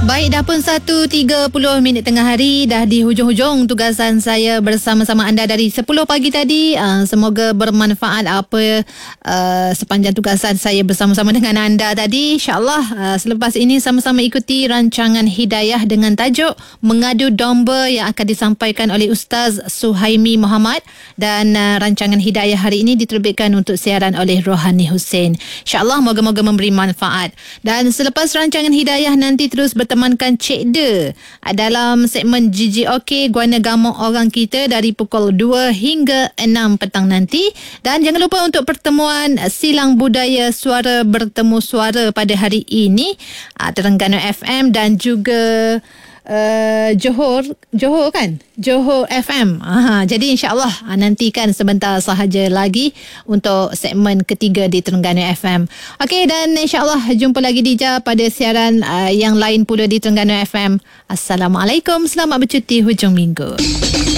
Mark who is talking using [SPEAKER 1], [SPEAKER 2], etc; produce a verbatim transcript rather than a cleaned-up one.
[SPEAKER 1] Baik, dah pun satu tiga puluh minit tengah hari, dah di hujung-hujung tugasan saya bersama-sama anda dari sepuluh pagi tadi. Uh, semoga bermanfaat apa uh, sepanjang tugasan saya bersama-sama dengan anda tadi. InsyaAllah uh, selepas ini sama-sama ikuti rancangan Hidayah dengan tajuk Mengadu Domba yang akan disampaikan oleh Ustaz Suhaimi Muhammad. Dan uh, rancangan Hidayah hari ini diterbitkan untuk siaran oleh Rohani Hussein. InsyaAllah moga-moga memberi manfaat. Dan selepas rancangan Hidayah nanti terus bertemu temankan Cik De dalam segmen G G OK Guana Gamong Orang Kita dari pukul dua hingga enam petang nanti. Dan jangan lupa untuk pertemuan Silang Budaya Suara Bertemu Suara pada hari ini, Terengganu F M dan juga Uh, Johor Johor kan Johor F M. Aha, jadi insyaAllah nantikan sebentar sahaja lagi untuk segmen ketiga di Terengganu F M. Okey, dan insyaAllah jumpa lagi Dija pada siaran uh, yang lain pula di Terengganu F M. Assalamualaikum, selamat bercuti hujung minggu.